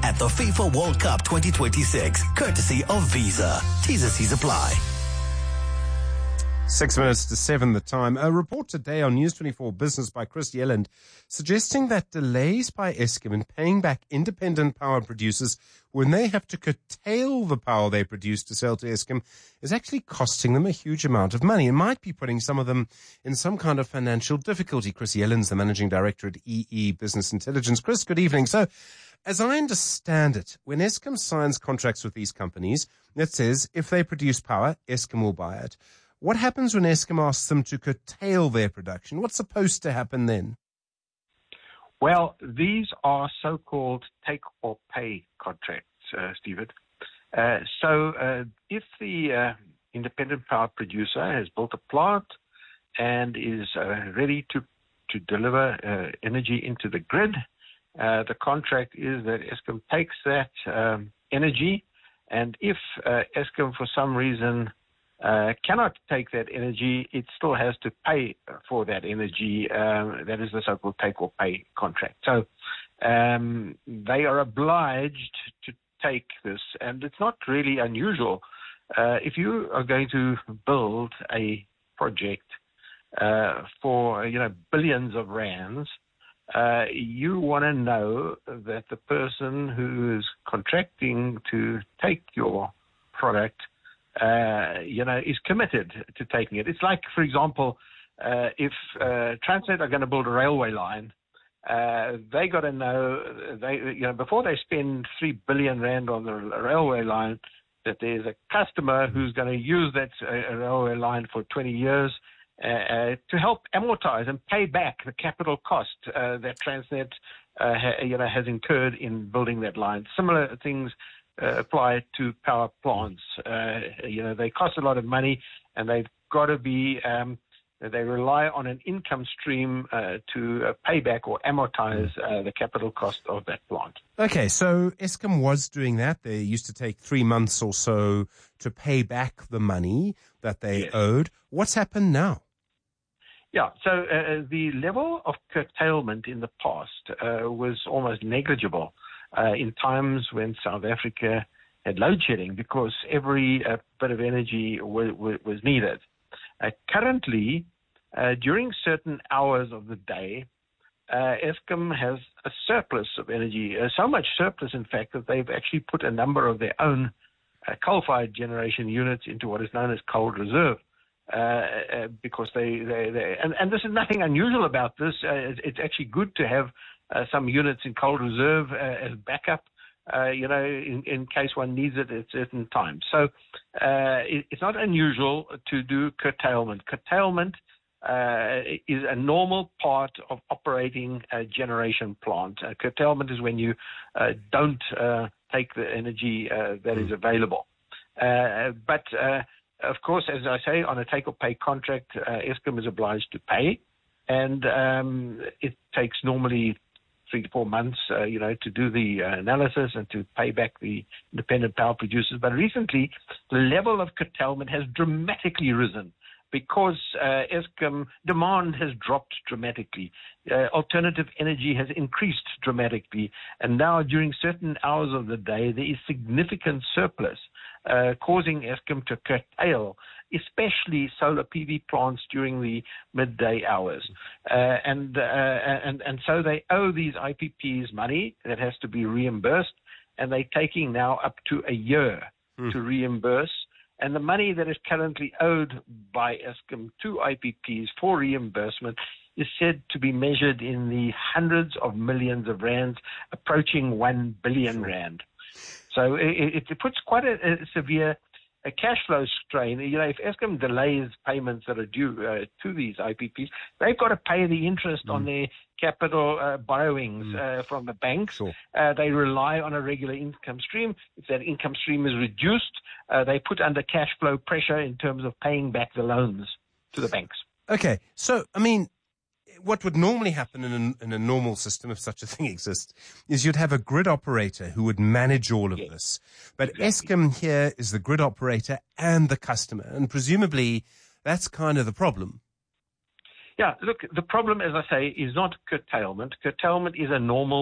at the FIFA World Cup 2026, courtesy of Visa. T&Cs apply. 6 minutes to 7 the time. A report today on News 24 Business by Chris Yelland suggesting that delays by Eskom in paying back independent power producers when they have to curtail the power they produce to sell to Eskom is actually costing them a huge amount of money and might be putting some of them in some kind of financial difficulty. Chris Yelland's the managing director at EE Business Intelligence. Chris, good evening. So, as I understand it, when Eskom signs contracts with these companies, it says if they produce power, Eskom will buy it. What happens when Eskom asks them to curtail their production? What's supposed to happen then? Well, these are so-called take-or-pay contracts, Stephen. If the independent power producer has built a plant and is ready to deliver energy into the grid, the contract is that Eskom takes that energy, and if Eskom for some reason cannot take that energy, it still has to pay for that energy. That is the so-called take-or-pay contract. So they are obliged to take this, and it's not really unusual. If you are going to build a project for billions of rands, you want to know that the person who is contracting to take your product is committed to taking it. It's like, for example, if Transnet are going to build a railway line, they got to know, before they spend 3 billion rand on the railway line, that there's a customer who's going to use that railway line for 20 years to help amortize and pay back the capital cost that Transnet has incurred in building that line. Similar things apply to power plants. They cost a lot of money, and they've got to be, they rely on an income stream to pay back or amortize the capital cost of that plant. Okay, so Eskom was doing that. They used to take 3 months or so to pay back the money that they owed. What's happened now? Yeah, so the level of curtailment in the past was almost negligible. In times when South Africa had load shedding, because every bit of energy was needed. Currently, during certain hours of the day, Eskom has a surplus of energy, so much surplus, in fact, that they've actually put a number of their own coal-fired generation units into what is known as cold reserve. Because and this is nothing unusual about this. It's actually good to have some units in cold reserve as backup, in case one needs it at certain times. So it's not unusual to do curtailment. Curtailment is a normal part of operating a generation plant. Curtailment is when you don't take the energy that is available. But of course, as I say, on a take-or-pay contract, Eskom is obliged to pay, and it takes normally 3 to 4 months, to do the analysis and to pay back the independent power producers. But recently, the level of curtailment has dramatically risen because Eskom demand has dropped dramatically. Alternative energy has increased dramatically. And now, during certain hours of the day, there is significant surplus, causing Eskom to curtail, especially solar PV plants during the midday hours. And so they owe these IPPs money that has to be reimbursed, and they're taking now up to a year to reimburse. And the money that is currently owed by Eskom to IPPs for reimbursement is said to be measured in the hundreds of millions of rands, approaching 1 billion rand. So it puts quite a severe cash flow strain. If Eskom delays payments that are due to these IPPs, they've got to pay the interest on their capital borrowings from the banks. Sure. They rely on a regular income stream. If that income stream is reduced, they put under cash flow pressure in terms of paying back the loans to the banks. Okay, so, what would normally happen in a normal system, if such a thing exists, is you'd have a grid operator who would manage all of this. But Eskom here is the grid operator and the customer, and presumably that's kind of the problem. Yeah, look, the problem, as I say, is not curtailment. Curtailment is a normal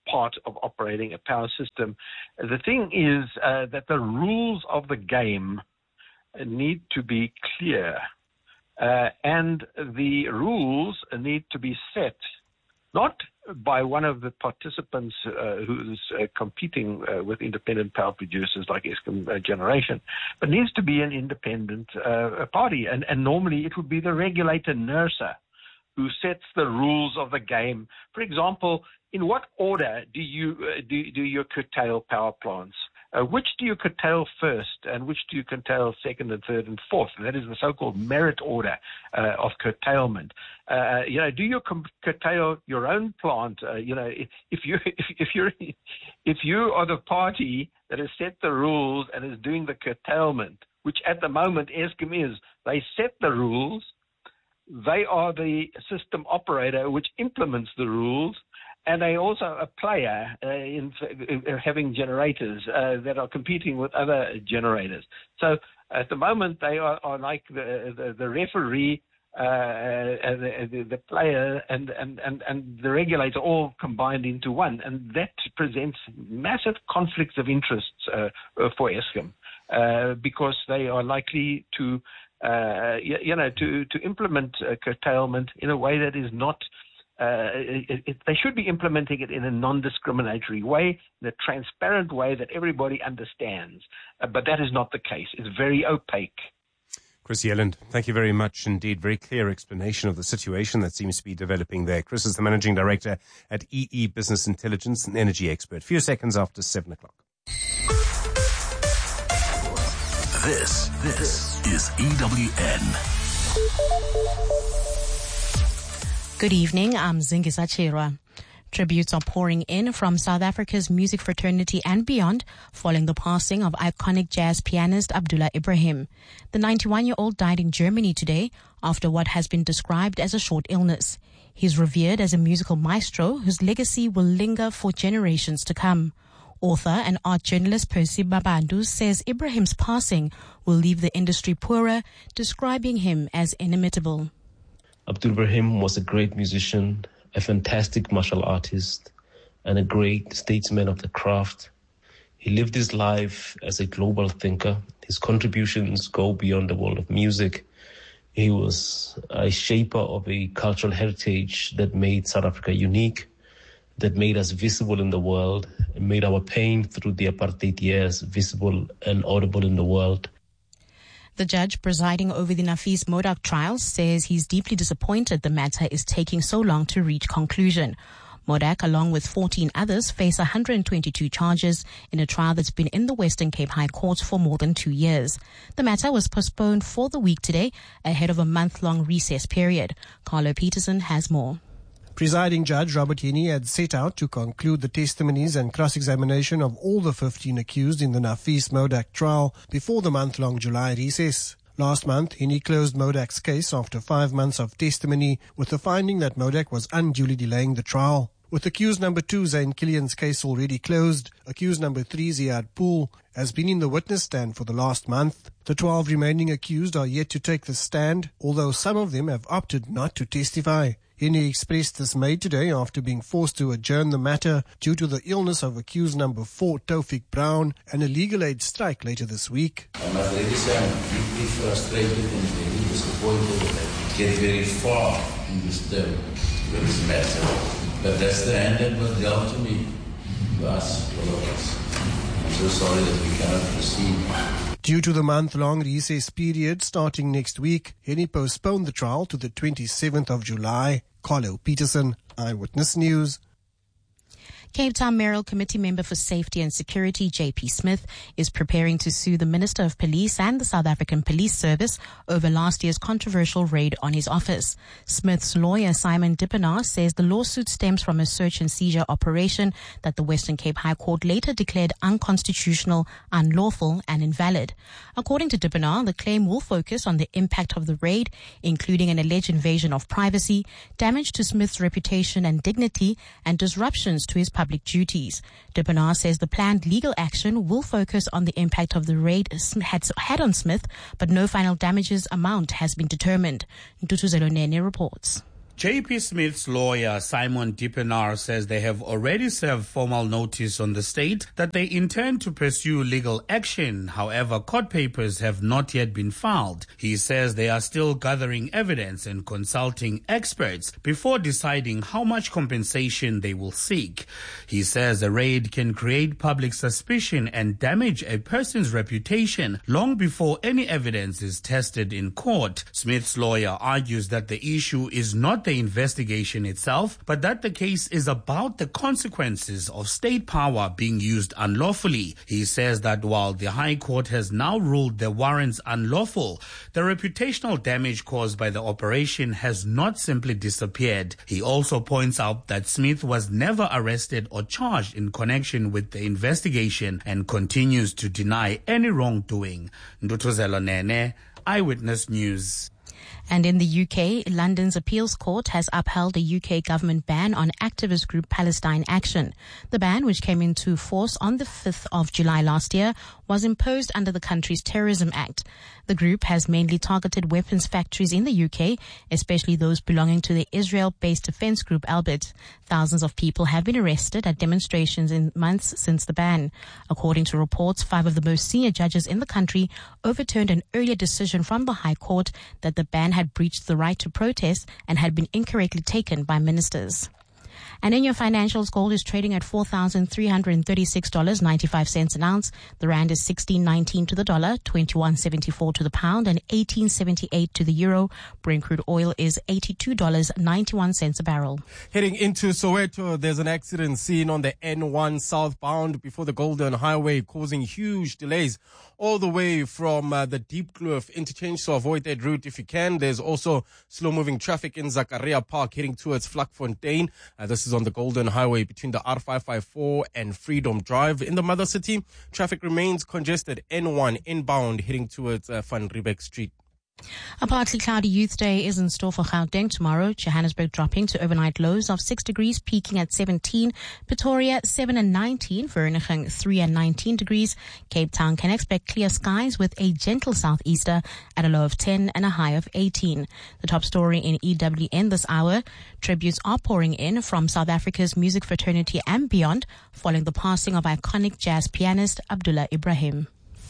part of operating a power system. The thing is that the rules of the game need to be clear, and the rules need to be set not by one of the participants who's competing with independent power producers like Eskom Generation, but needs to be an independent party. And normally it would be the regulator, NERSA, who sets the rules of the game. For example, in what order do you curtail power plants? Which do you curtail first, and which do you curtail second and third and fourth? That is the so-called merit order of curtailment. Do you curtail your own plant? If you are the party that has set the rules and is doing the curtailment, which at the moment Eskom is, they set the rules. They are the system operator which implements the rules. And they also a player in having generators that are competing with other generators. So at the moment they are like the referee, the player, and the regulator all combined into one, and that presents massive conflicts of interests for Eskom because they are likely to implement curtailment in a way that is not. They should be implementing it in a non-discriminatory way, in a transparent way that everybody understands. But that is not the case. It's very opaque. Chris Yelland, thank you very much indeed. Very clear explanation of the situation that seems to be developing there. Chris is the Managing Director at EE Business Intelligence, an energy expert. A few seconds after 7 o'clock. This is EWN. Good evening, I'm Zingisa Chirwa. Tributes are pouring in from South Africa's music fraternity and beyond following the passing of iconic jazz pianist Abdullah Ibrahim. The 91-year-old died in Germany today after what has been described as a short illness. He's revered as a musical maestro whose legacy will linger for generations to come. Author and art journalist Percy Babandu says Ibrahim's passing will leave the industry poorer, describing him as inimitable. Abdul Ibrahim was a great musician, a fantastic martial artist, and a great statesman of the craft. He lived his life as a global thinker. His contributions go beyond the world of music. He was a shaper of a cultural heritage that made South Africa unique, that made us visible in the world, and made our pain through the apartheid years visible and audible in the world. The judge presiding over the Nafis Modak trial says he's deeply disappointed the matter is taking so long to reach conclusion. Modak, along with 14 others, face 122 charges in a trial that's been in the Western Cape High Court for more than 2 years. The matter was postponed for the week today ahead of a month-long recess period. Carlo Peterson has more. Presiding Judge Robert Henney had set out to conclude the testimonies and cross-examination of all the 15 accused in the Nafis Modak trial before the month-long July recess. Last month, Henney closed Modak's case after 5 months of testimony with the finding that Modak was unduly delaying the trial. With accused number 2, Zayn Killian's case already closed, accused number 3, Ziad Pool, has been in the witness stand for the last month. The 12 remaining accused are yet to take the stand, although some of them have opted not to testify. Henney expressed dismay today after being forced to adjourn the matter due to the illness of accused number 4, Taufik Brown, and a legal aid strike later this week. I must really say I'm deeply frustrated and very disappointed that we get very far in this term with this matter. But that's the hand that was dealt to me, to us, all of us. I'm so sorry that we cannot proceed. Due to the month-long recess period starting next week, Henney postponed the trial to the 27th of July. Carlo Peterson, Eyewitness News. Cape Town Mayoral Committee member for Safety and Security, J.P. Smith, is preparing to sue the Minister of Police and the South African Police Service over last year's controversial raid on his office. Smith's lawyer, Simon Dippenaar, says the lawsuit stems from a search and seizure operation that the Western Cape High Court later declared unconstitutional, unlawful, and invalid. According to Dippenaar, the claim will focus on the impact of the raid, including an alleged invasion of privacy, damage to Smith's reputation and dignity, and disruptions to his public duties. Dippenaar says the planned legal action will focus on the impact of the raid had on Smith, but no final damages amount has been determined. Ntutu Zelonene reports. JP Smith's lawyer, Simon Dippenaar, says they have already served formal notice on the state that they intend to pursue legal action. However, court papers have not yet been filed. He says they are still gathering evidence and consulting experts before deciding how much compensation they will seek. He says a raid can create public suspicion and damage a person's reputation long before any evidence is tested in court. Smith's lawyer argues that the issue is not the investigation itself, but that the case is about the consequences of state power being used unlawfully. He says that while the High Court has now ruled the warrants unlawful, the reputational damage caused by the operation has not simply disappeared. He also points out that Smith was never arrested or charged in connection with the investigation and continues to deny any wrongdoing. Ndutuzelo Nene, Eyewitness News. And in the UK, London's appeals court has upheld a UK government ban on activist group Palestine Action. The ban, which came into force on the 5th of July last year, was imposed under the country's Terrorism Act. The group has mainly targeted weapons factories in the UK, especially those belonging to the Israel-based defense group Elbit. Thousands of people have been arrested at demonstrations in months since the ban. According to reports, 5 of the most senior judges in the country overturned an earlier decision from the High Court that the ban had breached the right to protest and had been incorrectly taken by ministers. And in your financials, gold is trading at $4,336.95 an ounce. The rand is 16.19 to the dollar, 21.74 to the pound, and 18.78 to the euro. Brent crude oil is $82.91 a barrel. Heading into Soweto, there's an accident seen on the N1 southbound before the Golden Highway, causing huge delays all the way from the Diepkloof interchange. So avoid that route if you can. There's also slow-moving traffic in Zakaria Park heading towards Vlakfontein. This is on the Golden Highway between the R554 and Freedom Drive. In the Mother City, traffic remains congested. N1 inbound heading towards Van Riebeck Street. A partly cloudy Youth Day is in store for Gauteng tomorrow. Johannesburg dropping to overnight lows of 6 degrees, peaking at 17. Pretoria 7 and 19. Vereeniging 3 and 19 degrees. Cape Town can expect clear skies with a gentle southeaster at a low of 10 and a high of 18. The top story in EWN this hour. Tributes are pouring in from South Africa's music fraternity and beyond, following the passing of iconic jazz pianist Abdullah Ibrahim.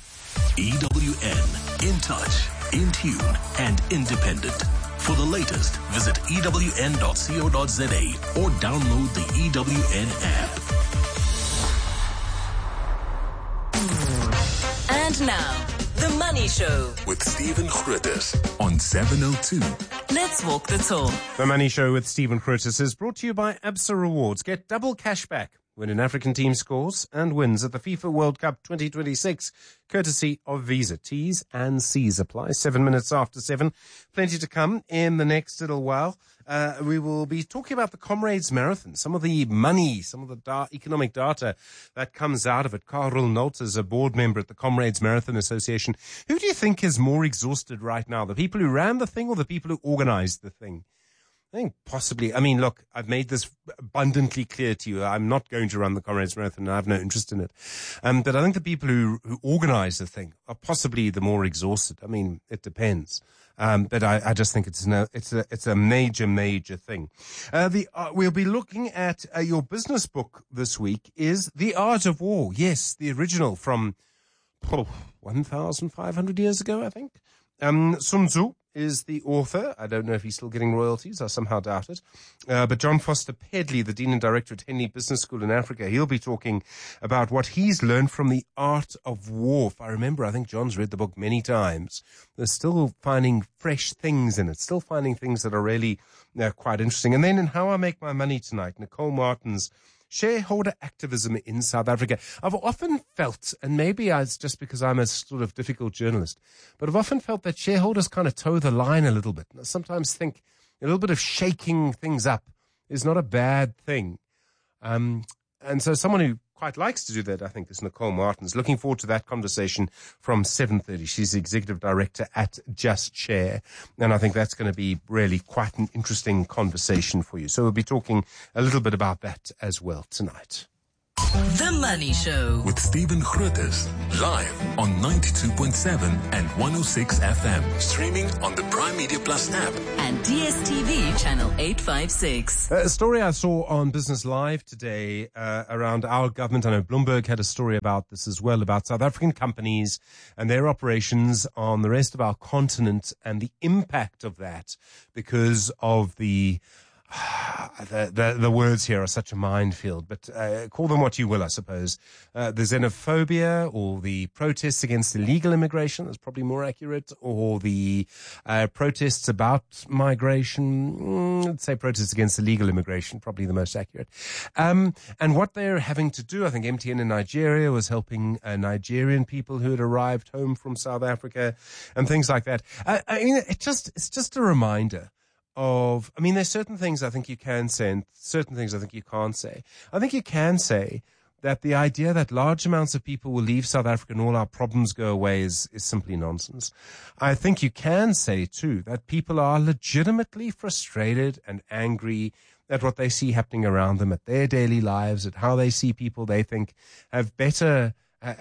EWN, in touch, in tune, and independent. For the latest, visit ewn.co.za or download the EWN app. And now, The Money Show with Stephen Grootes on 702. Let's walk the talk. The Money Show with Stephen Grootes is brought to you by Absa Rewards. Get double cash back when an African team scores and wins at the FIFA World Cup 2026, courtesy of Visa. T's and C's apply. 7 minutes after 7. Plenty to come in the next little while. We will be talking about the Comrades Marathon, some of the money, some of the economic data that comes out of it. Karel Nolte is a board member at the Comrades Marathon Association. Who do you think is more exhausted right now, the people who ran the thing or the people who organized the thing? I think possibly. I mean, look, I've made this abundantly clear to you. I'm not going to run the Comrades Marathon, and I have no interest in it. But I think the people who organize the thing are possibly the more exhausted. I mean, it depends. But I just think it's a major thing. We'll be looking at your business book this week is The Art of War. Yes, the original from 1,500 years ago, I think. Sun Tzu is the author. I don't know if he's still getting royalties. I somehow doubt it. But John Foster Pedley, the Dean and Director at Henley Business School in Africa, he'll be talking about what he's learned from the art of war. If I remember, I think John's read the book many times. They're still finding fresh things in it, still finding things that are really quite interesting. And then in How I Make My Money Tonight, Nicole Martin's shareholder activism in South Africa. I've often felt, and maybe it's just because I'm a sort of difficult journalist, but I've often felt that shareholders kind of toe the line a little bit. I sometimes think a little bit of shaking things up is not a bad thing. And so someone who quite likes to do that, I think, is Nicole Martins. Looking forward to that conversation from 7:30. She's the Executive Director at Just Share. And I think that's going to be really quite an interesting conversation for you. So we'll be talking a little bit about that as well tonight. The Money Show. With Stephen Grootes, live on 92.7 and 106 FM. Streaming on the Prime Media Plus app. And DSTV channel 856. A story I saw on Business Live today around our government. I know Bloomberg had a story about this as well, about South African companies and their operations on the rest of our continent and the impact of that because of the words here are such a minefield, but call them what you will, I suppose. The xenophobia or the protests against illegal immigration, that's probably more accurate, or the protests about migration, let's say protests against illegal immigration, probably the most accurate. And what they're having to do, I think MTN in Nigeria was helping Nigerian people who had arrived home from South Africa and things like that. I mean, it's just a reminder there's certain things I think you can say and certain things I think you can't say. I think you can say that the idea that large amounts of people will leave South Africa and all our problems go away is simply nonsense. I think you can say, too, that people are legitimately frustrated and angry at what they see happening around them, at their daily lives, at how they see people they think have better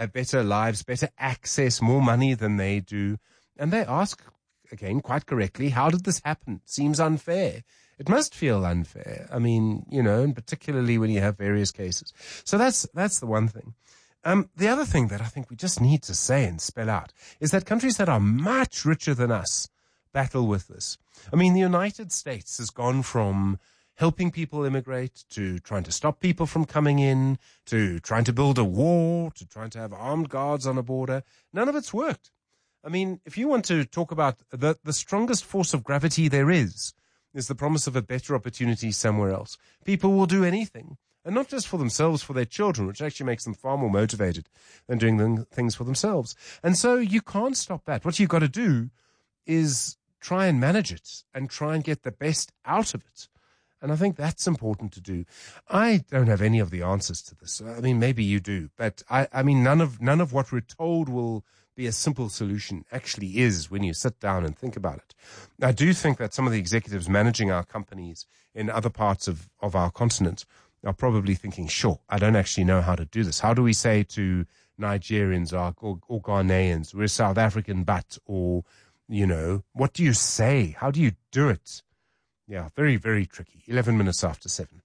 lives, better access, more money than they do. And they ask, again, quite correctly, how did this happen? It seems unfair. It must feel unfair. I mean, and particularly when you have various cases. So that's the one thing. The other thing that I think we just need to say and spell out is that countries that are much richer than us battle with this. I mean, the United States has gone from helping people immigrate to trying to stop people from coming in, to trying to build a wall, to trying to have armed guards on a border. None of it's worked. I mean, if you want to talk about the strongest force of gravity there is the promise of a better opportunity somewhere else. People will do anything, and not just for themselves, for their children, which actually makes them far more motivated than doing things for themselves. And so you can't stop that. What you've got to do is try and manage it and try and get the best out of it. And I think that's important to do. I don't have any of the answers to this. I mean, maybe you do, but I mean, none of what we're told will be a simple solution actually is when you sit down and think about it. I do think that some of the executives managing our companies in other parts of our continent are probably thinking, sure, I don't actually know how to do this. How do we say to Nigerians or Ghanaians, we're South African, or, what do you say? How do you do it? Yeah, very, very tricky. 11 minutes after 7.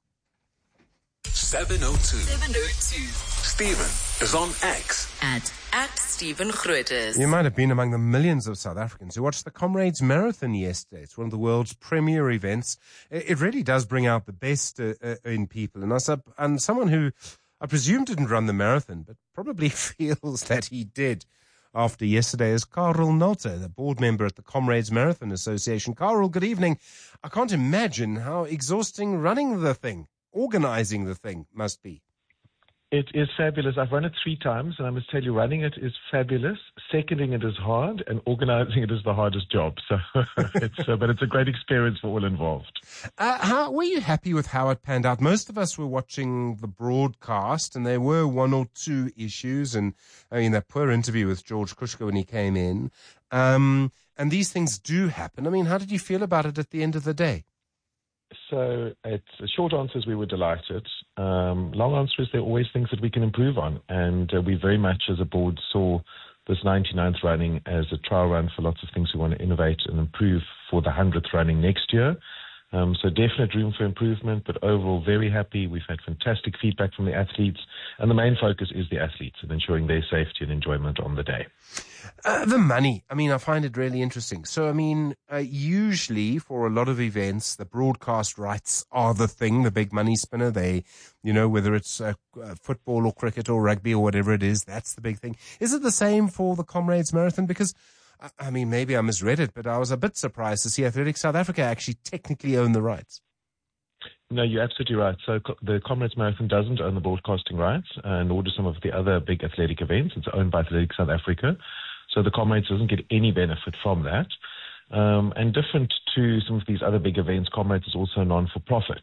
7:02. Stephen is on X. At Stephen Grootes. You might have been among the millions of South Africans who watched the Comrades Marathon yesterday. It's one of the world's premier events. It really does bring out the best in people. And someone who I presume didn't run the marathon, but probably feels that he did after yesterday is Karel Nolte, the board member at the Comrades Marathon Association. Karel, good evening. I can't imagine how exhausting running the thing, organizing the thing must be. It is fabulous. I've run it 3 times, and I must tell you, running it is fabulous. Seconding it is hard, and organizing it is the hardest job. So, but it's a great experience for all involved. How were you happy with how it panned out? Most of us were watching the broadcast, and there were 1 or 2 issues. And I mean, that poor interview with George Kushka when he came in. And these things do happen. I mean, how did you feel about it at the end of the day? So the short answer is we were delighted. Long answer is there are always things that we can improve on. And we very much as a board saw this 99th running as a trial run for lots of things we want to innovate and improve for the 100th running next year. So definite room for improvement, but overall very happy. We've had fantastic feedback from the athletes, and the main focus is the athletes and ensuring their safety and enjoyment on the day. The money, I mean, I find it really interesting. So, I mean, usually for a lot of events, the broadcast rights are the thing, the big money spinner. They, whether it's football or cricket or rugby or whatever it is, that's the big thing. Is it the same for the Comrades Marathon? Because I mean, maybe I misread it, but I was a bit surprised to see Athletics South Africa actually technically own the rights. No, you're absolutely right. So the Comrades Marathon doesn't own the broadcasting rights, nor do some of the other big athletic events. It's owned by Athletics South Africa. So the Comrades doesn't get any benefit from that. And different to some of these other big events, Comrades is also non-for-profit.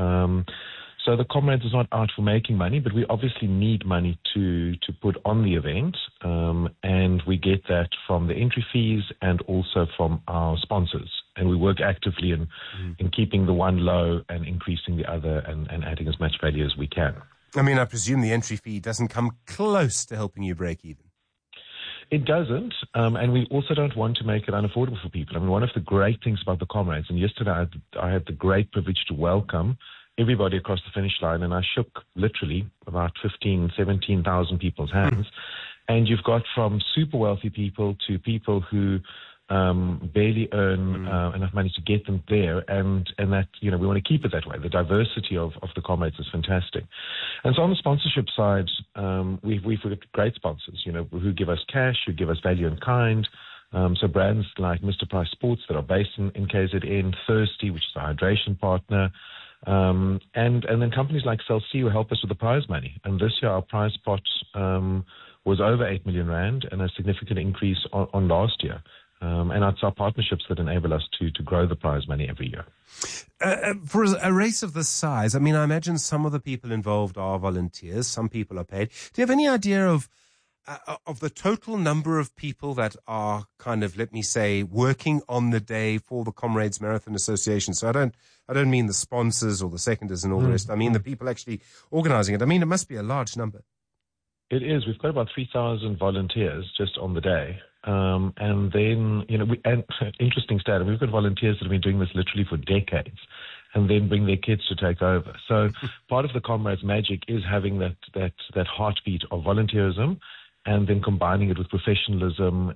So the Comrades is not out for making money, but we obviously need money to put on the event, and we get that from the entry fees and also from our sponsors. And we work actively in keeping the one low and increasing the other and adding as much value as we can. I mean, I presume the entry fee doesn't come close to helping you break even. It doesn't, and we also don't want to make it unaffordable for people. I mean, one of the great things about the Comrades, and yesterday I had the great privilege to welcome everybody across the finish line, and I shook literally about 17,000 people's hands. And you've got from super wealthy people to people who barely earn enough money to get them there, and that, we want to keep it that way. The diversity of the Comrades is fantastic. And so on the sponsorship side, we've got great sponsors, who give us cash, who give us value in kind. So brands like Mr. Price Sports that are based in KZN, Thirsty, which is our hydration partner, and then companies like Cell C who help us with the prize money. And this year our prize pot was over 8 million rand, and a significant increase on last year. And it's our partnerships that enable us to grow the prize money every year. For a race of this size, I mean, I imagine some of the people involved are volunteers, some people are paid. Do you have any idea of the total number of people that are kind of, let me say, working on the day for the Comrades Marathon Association? So I don't mean the sponsors or the seconders and all the rest. I mean the people actually organizing it. I mean, it must be a large number. It is. We've got about 3,000 volunteers just on the day. And then, interesting stat, we've got volunteers that have been doing this literally for decades and then bring their kids to take over. So part of the Comrades magic is having that heartbeat of volunteerism and then combining it with professionalism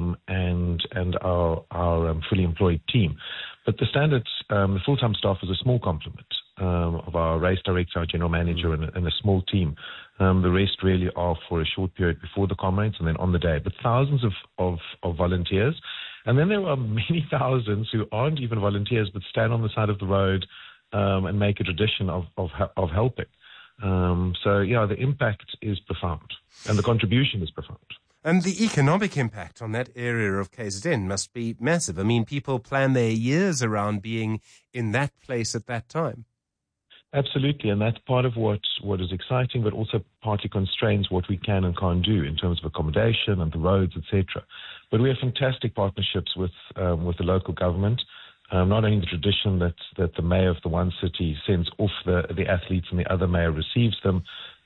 and our fully employed team. But the standard, the full-time staff is a small complement of our race director, our general manager, and a small team. The rest really are for a short period before the Comrades and then on the day. But thousands of volunteers. And then there are many thousands who aren't even volunteers but stand on the side of the road and make a tradition of helping. The impact is profound and the contribution is profound. And the economic impact on that area of KZN must be massive. I mean, people plan their years around being in that place at that time. Absolutely, and that's part of what is exciting, but also partly constrains what we can and can't do in terms of accommodation and the roads, etc. But we have fantastic partnerships with the local government. Not only the tradition that the mayor of the one city sends off the athletes and the other mayor receives them,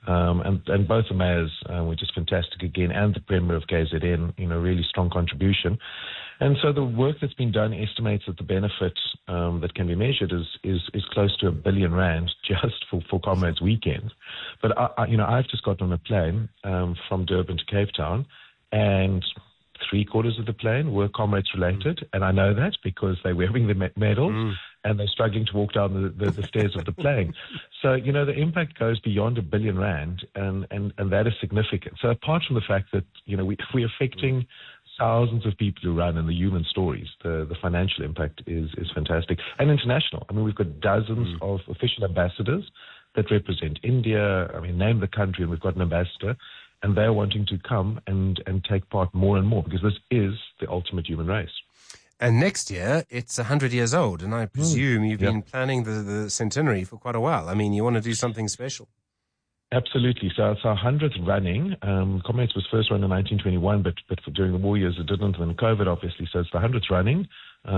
and both the mayors were just fantastic again, and the premier of KZN, really strong contribution. And so the work that's been done estimates that the benefit that can be measured is close to 1 billion rand just for Comrades Weekend. But I've just gotten on a plane from Durban to Cape Town, and 3/4 of the plane were Comrades related, and I know that because they're wearing the medals and they're struggling to walk down the stairs of the plane. So the impact goes beyond 1 billion rand, and that is significant. So apart from the fact that we're affecting thousands of people who run, and the human stories, the financial impact is fantastic and international. I mean, we've got dozens of official ambassadors that represent India. I mean, name the country, and we've got an ambassador. And they're wanting to come and take part more and more because this is the ultimate human race. And next year, it's 100 years old. And I presume you've been planning the centenary for quite a while. I mean, you want to do something special. Absolutely. So it's our 100th running. Comrades was first run in 1921, but during the war years it didn't, and then COVID, obviously. So it's the 100th running.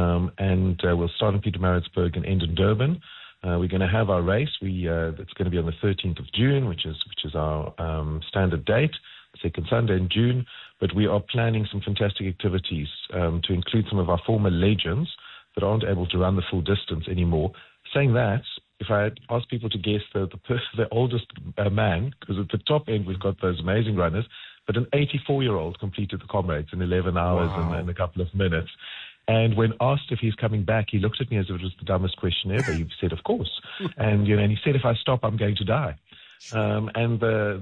And we'll start in Pietermaritzburg and end in Durban. We're going to have our race. It's going to be on the 13th of June, which is our standard date, second Sunday in June. But we are planning some fantastic activities to include some of our former legends that aren't able to run the full distance anymore. Saying that, if I had asked people to guess the oldest man, because at the top end we've got those amazing runners, but an 84-year-old completed the Comrades in 11 hours and a couple of minutes. And when asked if he's coming back, he looked at me as if it was the dumbest question ever. He said, "Of course." And and he said, "If I stop, I'm going to die." And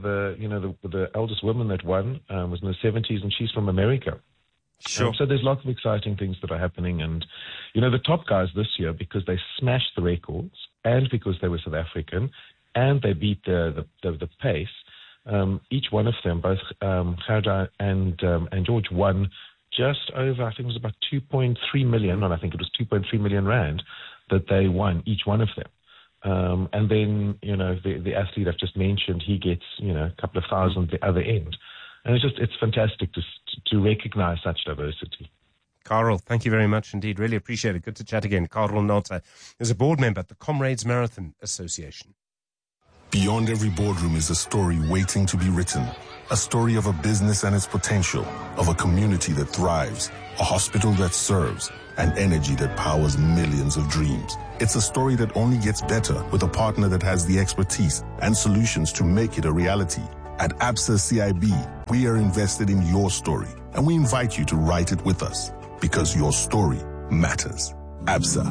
the eldest woman that won was in her 70s, and she's from America. Sure. So there's lots of exciting things that are happening, and the top guys this year, because they smashed the records, and because they were South African, and they beat the pace. Each one of them, both Gerda and George, won just over, I think it was about 2.3 million, and I think it was 2.3 million rand that they won, each one of them. And then, the athlete I've just mentioned, he gets, a couple of thousand at the other end. And it's fantastic to recognize such diversity. Carl, thank you very much indeed. Really appreciate it. Good to chat again. Carl Nota is a board member at the Comrades Marathon Association. Beyond every boardroom is a story waiting to be written. A story of a business and its potential, of a community that thrives, a hospital that serves, and energy that powers millions of dreams. It's a story that only gets better with a partner that has the expertise and solutions to make it a reality. At Absa CIB, we are invested in your story, and we invite you to write it with us, because your story matters. Absa,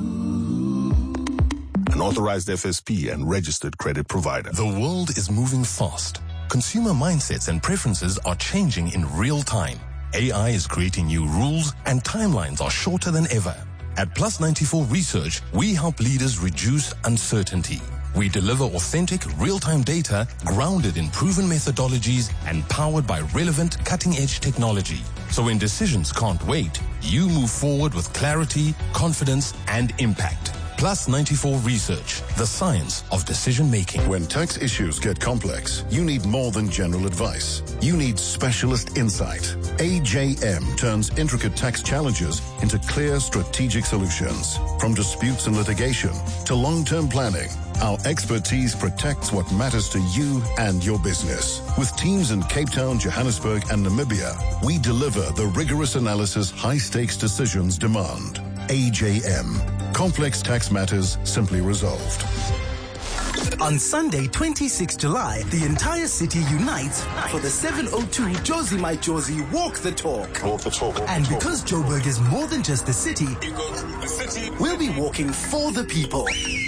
an authorized FSP and registered credit provider. The world is moving fast. Consumer mindsets and preferences are changing in real time. AI is creating new rules, and timelines are shorter than ever. At Plus 94 Research, we help leaders reduce uncertainty. We deliver authentic, real-time data grounded in proven methodologies and powered by relevant, cutting-edge technology. So when decisions can't wait, you move forward with clarity, confidence, and impact. Plus 94 Research, the science of decision-making. When tax issues get complex, you need more than general advice. You need specialist insight. AJM turns intricate tax challenges into clear strategic solutions. From disputes and litigation to long-term planning, our expertise protects what matters to you and your business. With teams in Cape Town, Johannesburg, and Namibia, we deliver the rigorous analysis high-stakes decisions demand. AJM. Complex tax matters simply resolved. On Sunday, 26 July, the entire city unites for the 702 Jozi My Jozi Walk the Talk. Walk the Talk. And because Joburg is more than just the city, we'll be walking for the people.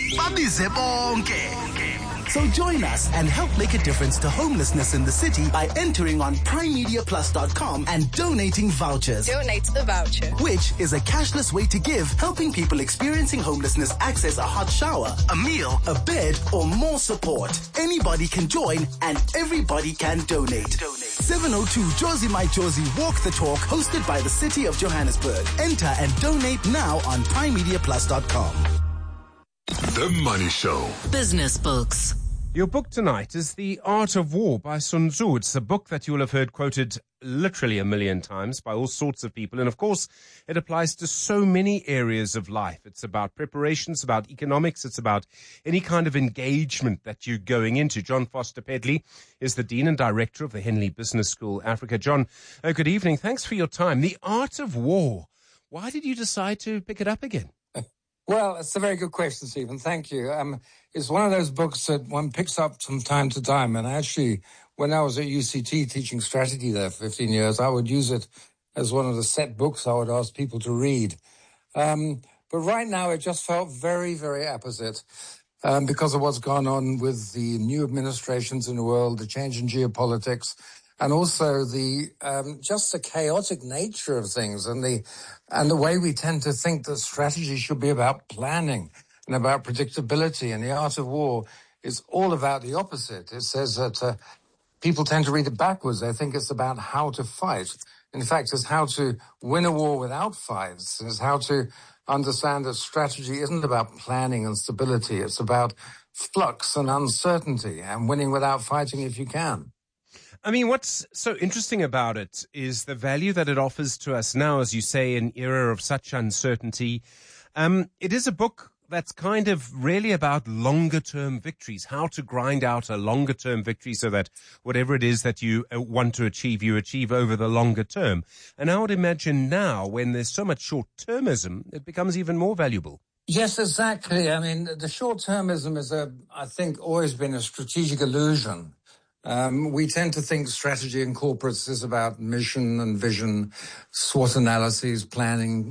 So join us and help make a difference to homelessness in the city by entering on primemediaplus.com and donating vouchers. Donate the voucher. Which is a cashless way to give, helping people experiencing homelessness access a hot shower, a meal, a bed, or more support. Anybody can join and everybody can donate. 702 Jozi My Jozi Walk the Talk, hosted by the City of Johannesburg. Enter and donate now on primemediaplus.com. The Money Show. Business books. Your book tonight is The Art of War by Sun Tzu. It's a book that you will have heard quoted literally 1 million times by all sorts of people. And of course, it applies to so many areas of life. It's about preparation, it's about economics, it's about any kind of engagement that you're going into. John Foster Pedley is the Dean and Director of the Henley Business School, Africa. John, good evening. Thanks for your time. The Art of War. Why did you decide to pick it up again? Well, it's a very good question, Stephen. Thank you. It's one of those books that one picks up from time to time. And actually, when I was at UCT teaching strategy there for 15 years, I would use it as one of the set books I would ask people to read. But right now, it just felt very, very apposite because of what's gone on with the new administrations in the world, the change in geopolitics, and also the just the chaotic nature of things and the way we tend to think that strategy should be about planning and about predictability. And The Art of War is all about the opposite. It says that people tend to read it backwards. They think it's about how to fight. In fact, it's how to win a war without fights. It's how to understand that strategy isn't about planning and stability. It's about flux and uncertainty and winning without fighting if you can. I mean, what's so interesting about it is the value that it offers to us now, as you say, an era of such uncertainty. It is a book that's kind of really about longer-term victories, how to grind out a longer-term victory so that whatever it is that you want to achieve, you achieve over the longer term. And I would imagine now, when there's so much short-termism, it becomes even more valuable. Yes, exactly. I mean, the short-termism is, I think, always been a strategic illusion. We tend to think strategy in corporates is about mission and vision, SWOT analyses, planning,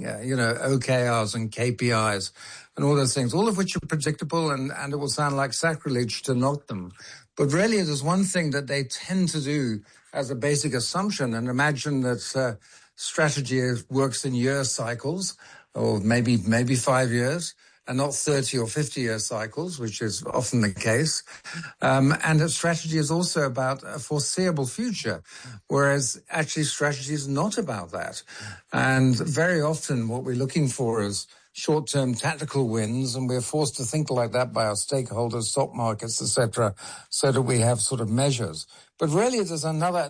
OKRs and KPIs and all those things, all of which are predictable and it will sound like sacrilege to note them. But really, there's one thing that they tend to do as a basic assumption and imagine that strategy works in year cycles or maybe 5 years. And not 30 or 50-year cycles, which is often the case. And that strategy is also about a foreseeable future, whereas actually strategy is not about that. And very often what we're looking for is short-term tactical wins, and we're forced to think like that by our stakeholders, stock markets, etc., so that we have sort of measures. But really there's another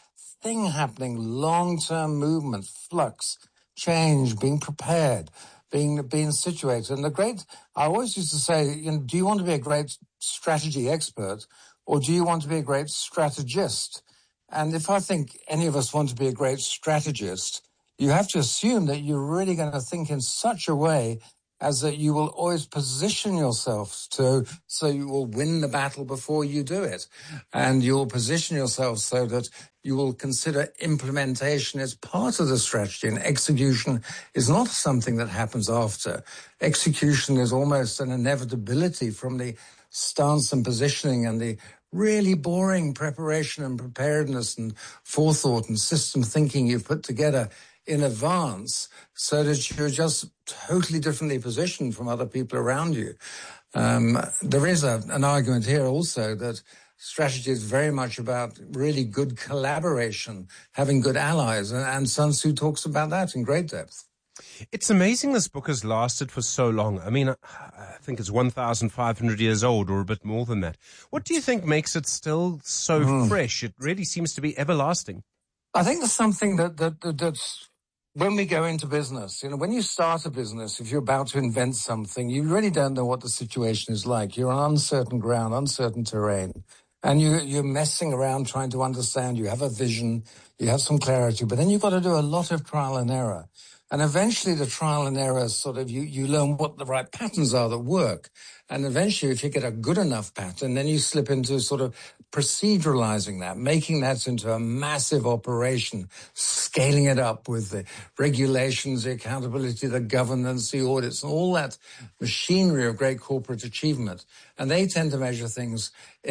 thing happening, long-term movement, flux, change, being prepared. being situated. And I always used to say, do you want to be a great strategy expert or do you want to be a great strategist? And if I think any of us want to be a great strategist, you have to assume that you're really going to think in such a way as that you will always position yourself so you will win the battle before you do it. And you will position yourself so that you will consider implementation as part of the strategy, and execution is not something that happens after. Execution is almost an inevitability from the stance and positioning and the really boring preparation and preparedness and forethought and system thinking you've put together in advance so that you're just totally differently positioned from other people around you. There is an argument here also that strategy is very much about really good collaboration, having good allies, and Sun Tzu talks about that in great depth. It's amazing this book has lasted for so long. I mean, I think it's 1,500 years old or a bit more than that. What do you think makes it still so fresh? It really seems to be everlasting. I think there's something that's when we go into business, when you start a business, if you're about to invent something, you really don't know what the situation is like. You're on uncertain ground, uncertain terrain, and you're messing around trying to understand. You have a vision, you have some clarity, but then you've got to do a lot of trial and error. And eventually the trial and error sort of, you learn what the right patterns are that work. And eventually if you get a good enough pattern, then you slip into sort of proceduralizing that, making that into a massive operation, scaling it up with the regulations, the accountability, the governance, the audits, and all that machinery of great corporate achievement. And they tend to measure things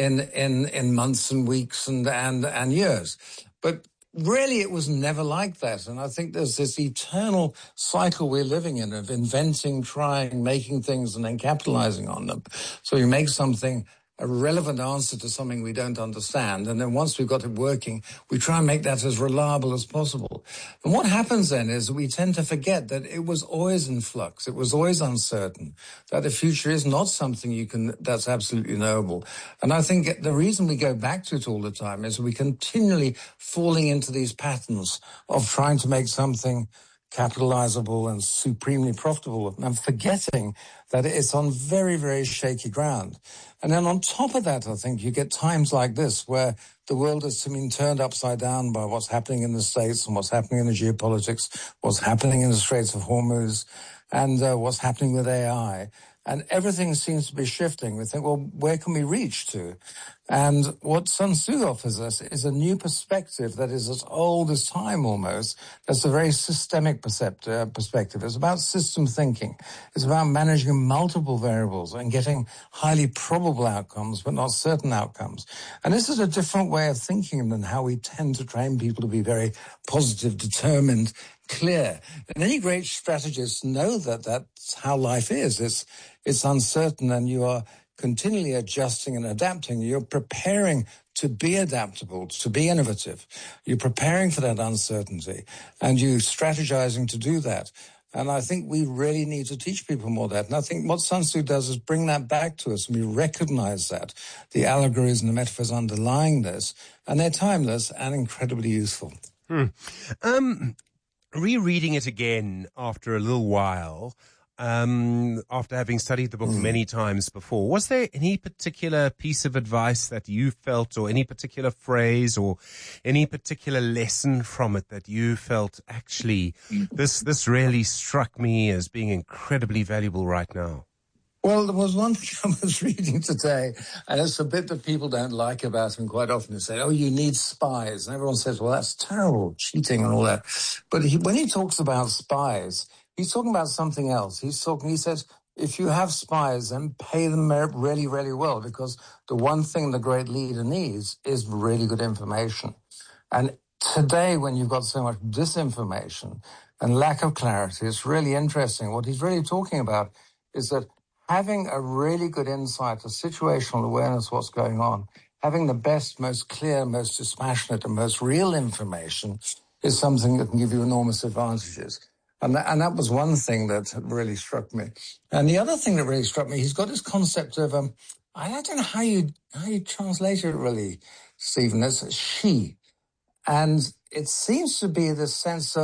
in months and weeks and years. But really, it was never like that. And I think there's this eternal cycle we're living in of inventing, trying, making things, and then capitalizing on them. So you make something, a relevant answer to something we don't understand. And then once we've got it working, we try and make that as reliable as possible. And what happens then is we tend to forget that it was always in flux. It was always uncertain, that the future is not something that's absolutely knowable. And I think the reason we go back to it all the time is we continually falling into these patterns of trying to make something capitalizable and supremely profitable, and forgetting that it's on very, very shaky ground. And then on top of that, I think you get times like this where the world has been turned upside down by what's happening in the States and what's happening in the geopolitics, what's happening in the Straits of Hormuz, and what's happening with AI. And everything seems to be shifting. We think, well, where can we reach to? And what Sun Tzu offers us is a new perspective that is as old as time almost. That's a very systemic perspective. It's about system thinking. It's about managing multiple variables and getting highly probable outcomes, but not certain outcomes. And this is a different way of thinking than how we tend to train people to be very positive, determined, clear. And any great strategists know that that's how life is. It's uncertain, and you are continually adjusting and adapting. You're preparing to be adaptable, to be innovative. You're preparing for that uncertainty, and you're strategizing to do that. And I think we really need to teach people more of that. And I think what Sun Tzu does is bring that back to us, and we recognize that, the allegories and the metaphors underlying this, and they're timeless and incredibly useful. Rereading it again after a little while, after having studied the book many times before, was there any particular piece of advice that you felt, or any particular phrase, or any particular lesson from it that you felt, actually, this really struck me as being incredibly valuable right now? Well, there was one thing I was reading today, and it's a bit that people don't like about him quite often. They say, oh, you need spies. And everyone says, well, that's terrible, cheating and all that. But when he talks about spies, he's talking about something else. He says, if you have spies, then pay them really, really well, because the one thing the great leader needs is really good information. And today, when you've got so much disinformation and lack of clarity, it's really interesting. What he's really talking about is that having a really good insight, a situational awareness of what's going on, having the best, most clear, most dispassionate, and most real information is something that can give you enormous advantages. And that was one thing that really struck me. And the other thing that really struck me, he's got this concept of, I don't know how you translate it really, Stephen, it's she. And it seems to be the sense of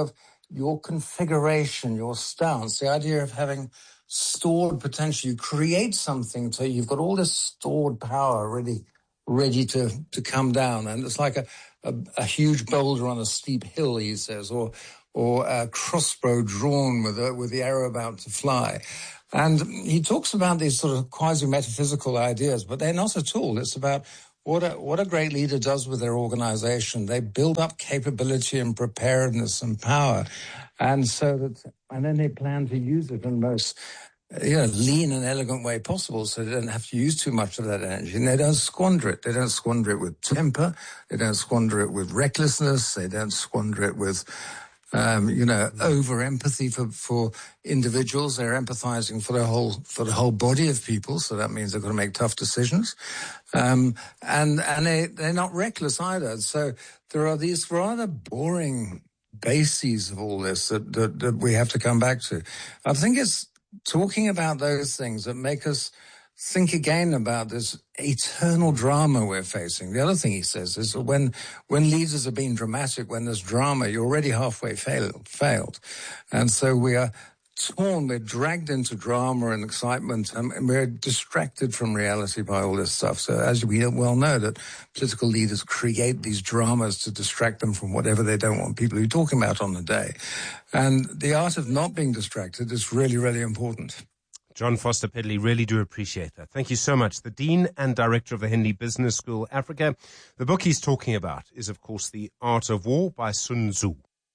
your configuration, your stance, the idea of having stored potential. You create something, so you've got all this stored power ready to come down. And it's like a huge boulder on a steep hill, he says, or a crossbow drawn with the arrow about to fly. And he talks about these sort of quasi-metaphysical ideas, but they're not at all. It's about what a great leader does with their organization. They build up capability and preparedness and power, and then they plan to use it in the most lean and elegant way possible, so they don't have to use too much of that energy. And they don't squander it. They don't squander it with temper. They don't squander it with recklessness. They don't squander it with over empathy for individuals. They're empathizing for the whole body of people. So that means they've got to make tough decisions. And they're not reckless either. So there are these rather boring bases of all this that we have to come back to. I think it's talking about those things that make us think again about this eternal drama we're facing. The other thing he says is that when leaders are being dramatic, when there's drama, you're already halfway failed. And so we are torn, we're dragged into drama and excitement, and we're distracted from reality by all this stuff. So as we well know, that political leaders create these dramas to distract them from whatever they don't want people to be talking about on the day. And the art of not being distracted is really, really important. John Foster Pedley, really do appreciate that. Thank you so much. The Dean and Director of the Henley Business School, Africa. The book he's talking about is, of course, The Art of War by Sun Tzu.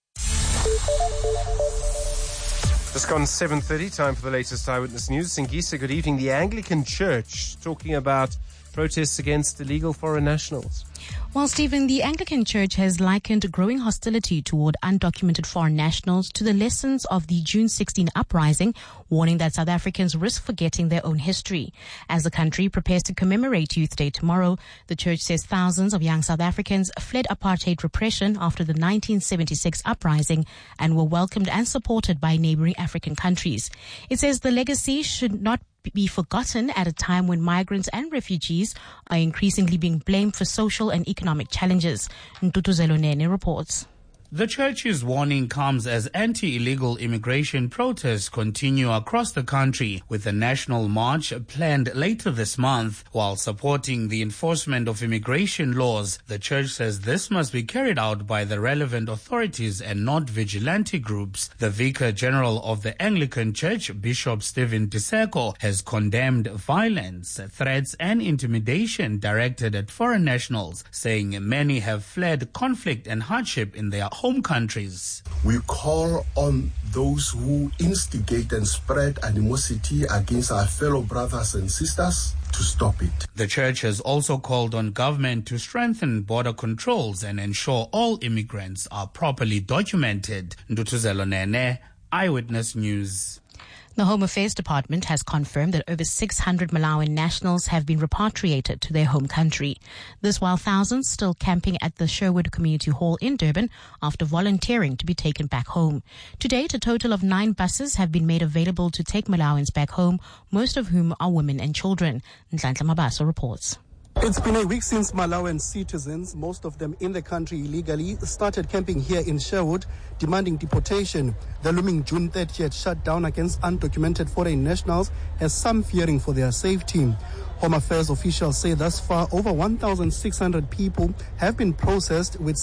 Just gone 7:30, time for the latest Eyewitness News. Singisa, good evening. The Anglican Church talking about protests against illegal foreign nationals. Well, Stephen, the Anglican Church has likened growing hostility toward undocumented foreign nationals to the lessons of the June 16 uprising, warning that South Africans risk forgetting their own history. As the country prepares to commemorate Youth Day tomorrow, the church says thousands of young South Africans fled apartheid repression after the 1976 uprising and were welcomed and supported by neighboring African countries. It says the legacy should not be forgotten at a time when migrants and refugees are increasingly being blamed for social and economic challenges. Ntutuzelo Nene reports. The church's warning comes as anti-illegal immigration protests continue across the country, with a national march planned later this month. While supporting the enforcement of immigration laws, the church says this must be carried out by the relevant authorities and not vigilante groups. The Vicar General of the Anglican Church, Bishop Stephen Diseko, has condemned violence, threats and intimidation directed at foreign nationals, saying many have fled conflict and hardship in their home countries. We call on those who instigate and spread animosity against our fellow brothers and sisters to stop it. The church has also called on government to strengthen border controls and ensure all immigrants are properly documented. Ntutuzelo Nene, Eyewitness News. The Home Affairs Department has confirmed that over 600 Malawian nationals have been repatriated to their home country. This while thousands still camping at the Sherwood Community Hall in Durban after volunteering to be taken back home. To date, a total of 9 buses have been made available to take Malawans back home, most of whom are women and children. Nhlanhla Mabaso reports. It's been a week since Malawian citizens, most of them in the country illegally, started camping here in Sherwood, demanding deportation. The looming June 30th shutdown against undocumented foreign nationals has some fearing for their safety. Home Affairs officials say thus far over 1,600 people have been processed, with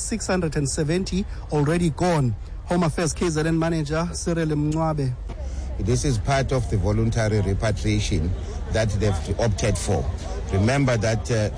670 already gone. Home Affairs KZN manager Cyril Mncwabe. This is part of the voluntary repatriation that they've opted for. Remember that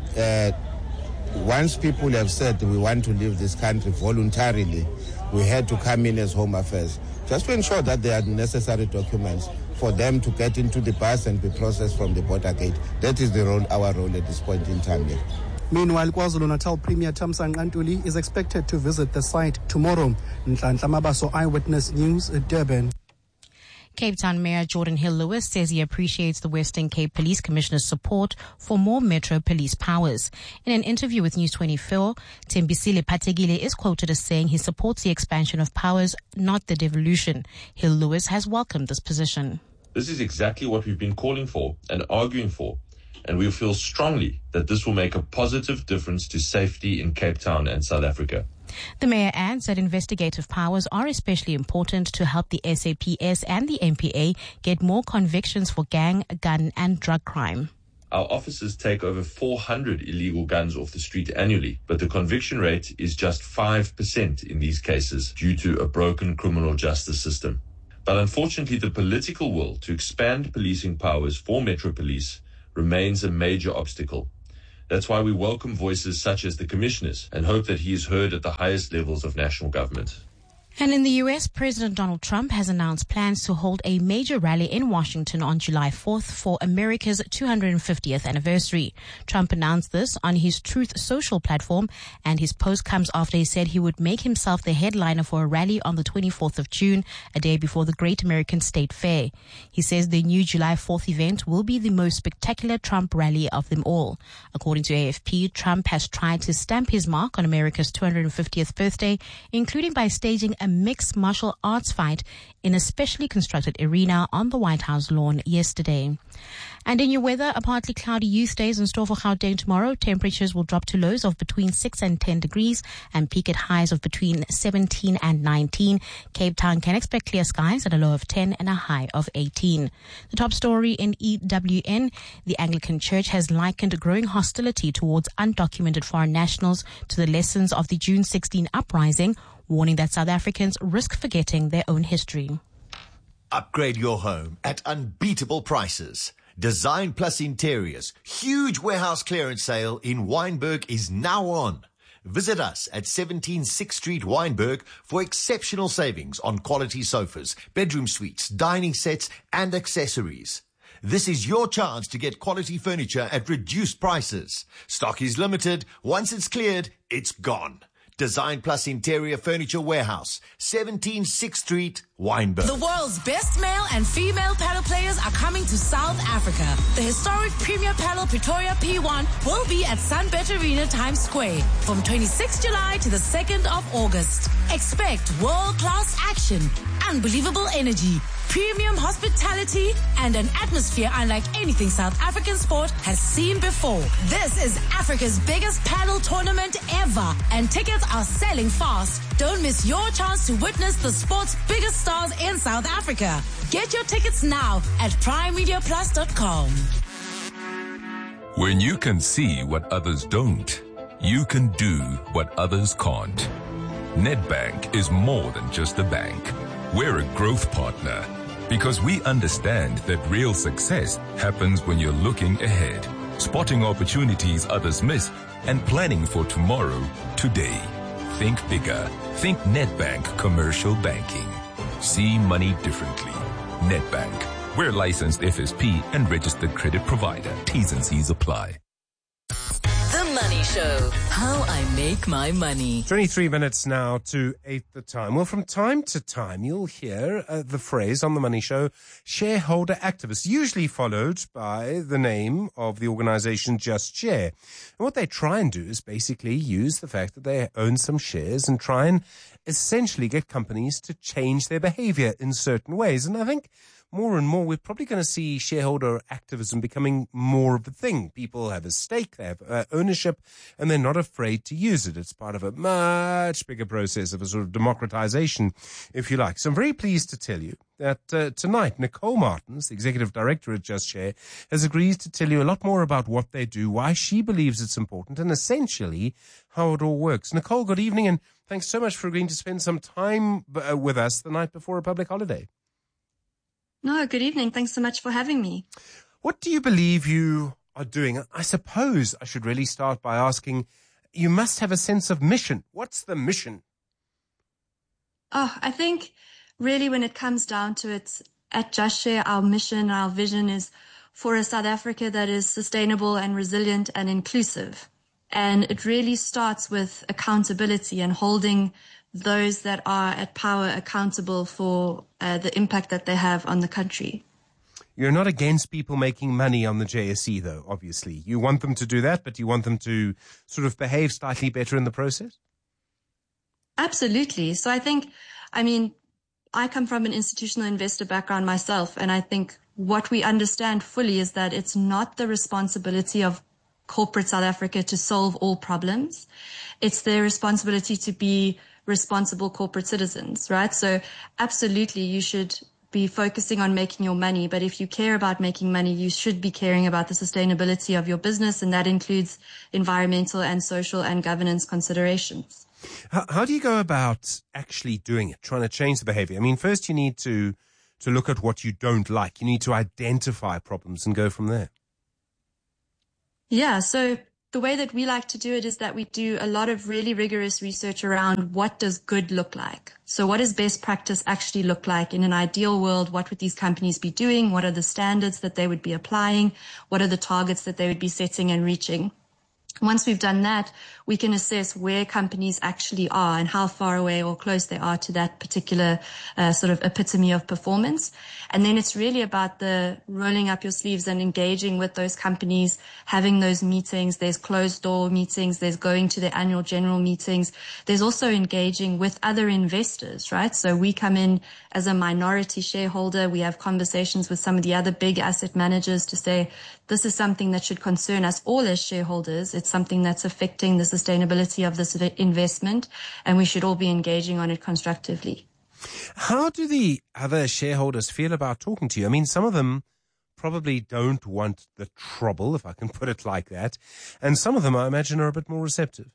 once people have said we want to leave this country voluntarily, we had to come in as Home Affairs just to ensure that there are necessary documents for them to get into the bus and be processed from the border gate. That is our role at this point in time. Meanwhile, KwaZulu-Natal Premier Thamsanqa Ntuli is expected to visit the site tomorrow. Nhlanhla Mabaso, Eyewitness News, Durban. Cape Town Mayor Jordan Hill-Lewis says he appreciates the Western Cape Police Commissioner's support for more Metro police powers. In an interview with News 24, Thembisile Phathekile is quoted as saying he supports the expansion of powers, not the devolution. Hill-Lewis has welcomed this position. This is exactly what we've been calling for and arguing for, and we feel strongly that this will make a positive difference to safety in Cape Town and South Africa. The mayor adds that investigative powers are especially important to help the SAPS and the MPA get more convictions for gang, gun and drug crime. Our officers take over 400 illegal guns off the street annually, but the conviction rate is just 5% in these cases due to a broken criminal justice system. But unfortunately, the political will to expand policing powers for Metro Police remains a major obstacle. That's why we welcome voices such as the Commissioner's and hope that he is heard at the highest levels of national government. And in the U.S., President Donald Trump has announced plans to hold a major rally in Washington on July 4th for America's 250th anniversary. Trump announced this on his Truth Social platform, and his post comes after he said he would make himself the headliner for a rally on the 24th of June, a day before the Great American State Fair. He says the new July 4th event will be the most spectacular Trump rally of them all. According to AFP, Trump has tried to stamp his mark on America's 250th birthday, including by staging a mixed martial arts fight in a specially constructed arena on the White House lawn yesterday. And in your weather, a partly cloudy youth days in store for Gauteng tomorrow. Temperatures will drop to lows of between 6 and 10 degrees and peak at highs of between 17 and 19. Cape Town can expect clear skies at a low of 10 and a high of 18. The top story in EWN, the Anglican Church has likened growing hostility towards undocumented foreign nationals to the lessons of the June 16 uprising, warning that South Africans risk forgetting their own history. Upgrade your home at unbeatable prices. Design Plus Interiors huge warehouse clearance sale in Wynberg is now on. Visit us at 17 6th Street, Wynberg, for exceptional savings on quality sofas, bedroom suites, dining sets and accessories. This is your chance to get quality furniture at reduced prices. Stock is limited. Once it's cleared, it's gone. Design Plus Interior Furniture Warehouse, 17 6th Street, Wynberg. The world's best male and female paddle players are coming to South Africa. The historic Premier Paddle Pretoria P1 will be at Sunbet Arena Times Square from 26 July to the 2nd of August. Expect world-class action, unbelievable energy, premium hospitality, and an atmosphere unlike anything South African sport has seen before. This is Africa's biggest paddle tournament ever, and tickets are selling fast. Don't miss your chance to witness the sport's biggest stars in South Africa. Get your tickets now at primemediaplus.com. When you can see what others don't, you can do what others can't. Nedbank is more than just a bank. We're a growth partner because we understand that real success happens when you're looking ahead, spotting opportunities others miss, and planning for tomorrow, today. Think bigger. Think Nedbank Commercial Banking. See money differently. Nedbank. We're licensed FSP and registered credit provider. T's and C's apply. The Money Show. How I make my money. 23 minutes now to 8 the time. Well, from time to time, you'll hear the phrase on The Money Show, shareholder activist, usually followed by the name of the organization Just Share. And what they try and do is basically use the fact that they own some shares and try and essentially get companies to change their behavior in certain ways. And I think more and more, we're probably going to see shareholder activism becoming more of a thing. People have a stake, they have ownership, and they're not afraid to use it. It's part of a much bigger process of a sort of democratization, if you like. So I'm very pleased to tell you that tonight, Nicole Martins, the executive director at Just Share, has agreed to tell you a lot more about what they do, why she believes it's important, and essentially how it all works. Nicole, good evening, and thanks so much for agreeing to spend some time with us the night before a public holiday. No, good evening. Thanks so much for having me. What do you believe you are doing? I suppose I should really start by asking, you must have a sense of mission. What's the mission? Oh, I think really when it comes down to it, at Just Share, our mission, our vision is for a South Africa that is sustainable and resilient and inclusive. And it really starts with accountability and holding those that are at power accountable for the impact that they have on the country. You're not against people making money on the JSE, though, obviously. You want them to do that, but you want them to sort of behave slightly better in the process? Absolutely. So I think, I come from an institutional investor background myself, and I think what we understand fully is that it's not the responsibility of corporate South Africa to solve all problems. It's their responsibility to be responsible corporate citizens, right? So absolutely, you should be focusing on making your money. But if you care about making money, you should be caring about the sustainability of your business. And that includes environmental and social and governance considerations. How do you go about actually doing it, trying to change the behavior? I mean, first you need to look at what you don't like. You need to identify problems and go from there. Yeah, so the way that we like to do it is that we do a lot of really rigorous research around what does good look like. So what does best practice actually look like? In an ideal world, what would these companies be doing? What are the standards that they would be applying? What are the targets that they would be setting and reaching? Once we've done that, we can assess where companies actually are and how far away or close they are to that particular sort of epitome of performance. And then it's really about the rolling up your sleeves and engaging with those companies, having those meetings. There's closed door meetings. There's going to their annual general meetings. There's also engaging with other investors, right? So we come in as a minority shareholder. We have conversations with some of the other big asset managers to say, this is something that should concern us all as shareholders. It's something that's affecting the sustainability of this investment, and we should all be engaging on it constructively. How do the other shareholders feel about talking to you? I mean, some of them probably don't want the trouble, if I can put it like that, and some of them, I imagine, are a bit more receptive.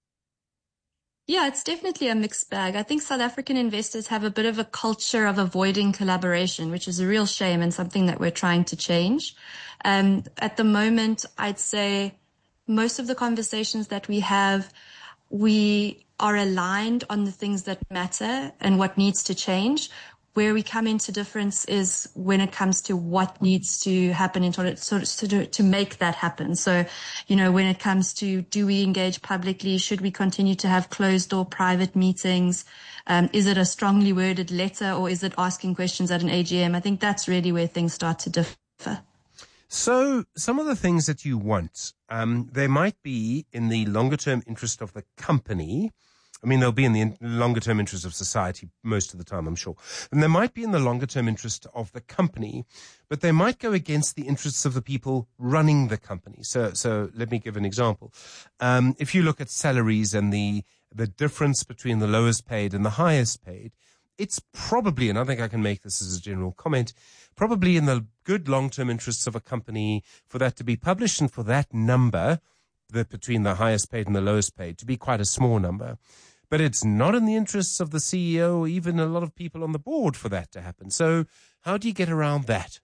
Yeah, it's definitely a mixed bag. I think South African investors have a bit of a culture of avoiding collaboration, which is a real shame and something that we're trying to change. At the moment, I'd say most of the conversations that we have, we are aligned on the things that matter and what needs to change. Where we come into difference is when it comes to what needs to happen in order to make that happen. So, when it comes to, do we engage publicly? Should we continue to have closed door private meetings? Is it a strongly worded letter, or is it asking questions at an AGM? I think that's really where things start to differ. So some of the things that you want, they might be in the longer term interest of the company. I mean, they'll be in the longer term interest of society most of the time, I'm sure. And they might be in the longer term interest of the company, but they might go against the interests of the people running the company. So let me give an example. If you look at salaries and the difference between the lowest paid and the highest paid, it's probably, and I think I can make this as a general comment, probably in the good long-term interests of a company for that to be published and for that number, between the highest paid and the lowest paid, to be quite a small number. But it's not in the interests of the CEO or even a lot of people on the board for that to happen. So how do you get around that?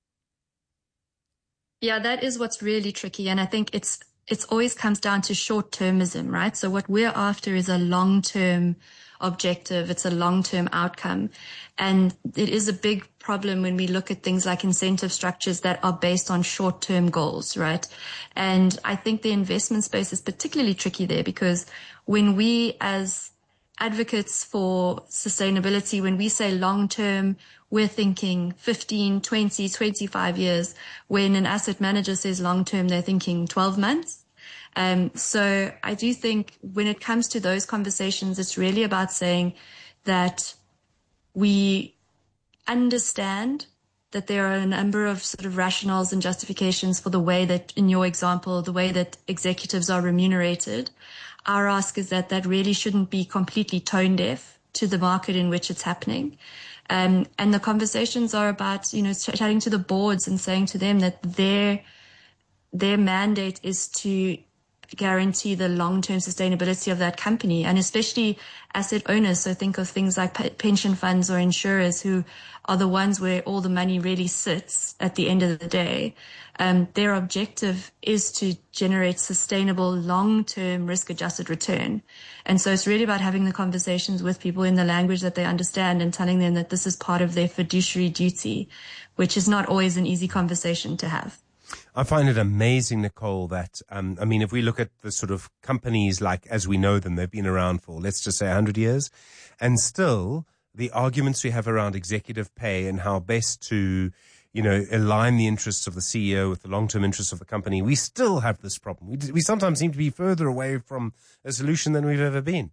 Yeah, that is what's really tricky. And I think it's always comes down to short-termism, right? So what we're after is a long-term objective. It's a long-term outcome. And it is a big problem when we look at things like incentive structures that are based on short-term goals, right? And I think the investment space is particularly tricky there, because when we as advocates for sustainability, when we say long-term, we're thinking 15, 20, 25 years. When an asset manager says long-term, they're thinking 12 months. So I do think when it comes to those conversations, it's really about saying that we understand that there are a number of sort of rationales and justifications for the way that, in your example, the way that executives are remunerated. Our ask is that really shouldn't be completely tone deaf to the market in which it's happening. And the conversations are about, chatting to the boards and saying to them that their mandate is to guarantee the long-term sustainability of that company, and especially asset owners. So think of things like pension funds or insurers, who are the ones where all the money really sits at the end of the day. Their objective is to generate sustainable long-term risk-adjusted return. And so it's really about having the conversations with people in the language that they understand and telling them that this is part of their fiduciary duty, which is not always an easy conversation to have. I find it amazing, Nicole, that, if we look at the sort of companies like as we know them, they've been around for, let's just say 100 years, and still the arguments we have around executive pay and how best to, align the interests of the CEO with the long-term interests of the company, we still have this problem. We sometimes seem to be further away from a solution than we've ever been.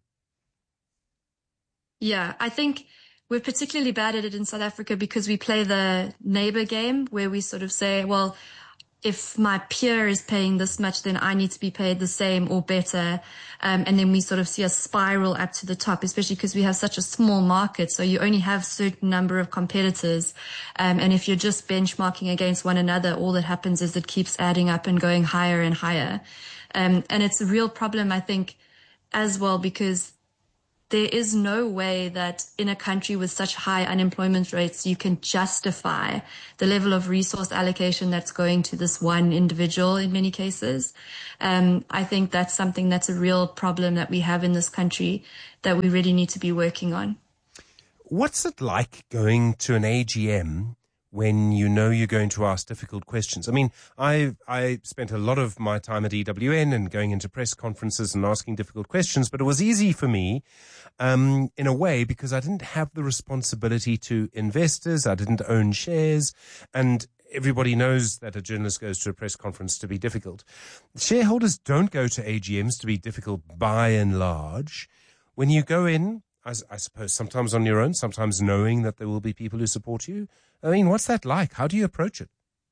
Yeah, I think we're particularly bad at it in South Africa because we play the neighbor game, where we sort of say, well, if my peer is paying this much, then I need to be paid the same or better. And then we sort of see a spiral up to the top, especially because we have such a small market. So you only have a certain number of competitors. And if you're just benchmarking against one another, all that happens is it keeps adding up and going higher and higher. And it's a real problem, I think, as well, because there is no way that in a country with such high unemployment rates, you can justify the level of resource allocation that's going to this one individual in many cases. I think that's something that's a real problem that we have in this country that we really need to be working on. What's it like going to an AGM when you know you're going to ask difficult questions? I mean, I spent a lot of my time at EWN and going into press conferences and asking difficult questions, but it was easy for me in a way because I didn't have the responsibility to investors. I didn't own shares, and everybody knows that a journalist goes to a press conference to be difficult. Shareholders don't go to AGMs to be difficult by and large. When you go in, I suppose sometimes on your own, sometimes knowing that there will be people who support you. I mean, what's that like? How do you approach it?